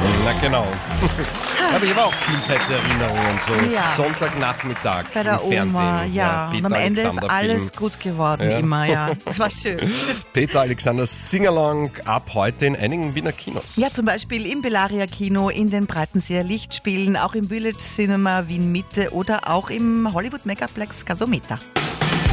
Na genau. Aber ich habe auch Kindheitserinnerungen, so Ja. Sonntagnachmittag Bei der im Fernsehen. Oma, ja. Und Peter am Ende ist Alexander alles Film. gut geworden, Ja. immer, ja. Das war schön. Peter Alexander Singalong ab heute in einigen Wiener Kinos. Ja, zum Beispiel im Bellaria Kino, in den Breitenseer Lichtspielen, auch im Village Cinema Wien Mitte oder auch im Hollywood Megaplex Gasometer.